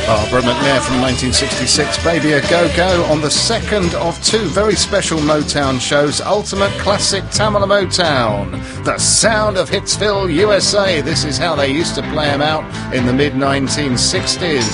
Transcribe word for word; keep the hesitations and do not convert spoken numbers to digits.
Barbara McNair from nineteen sixty-six, Baby A Go-Go, on the second of two very special Motown shows, Ultimate Classic Tamala Motown, the sound of Hitsville, U S A. This is how they used to play them out in the mid nineteen sixties.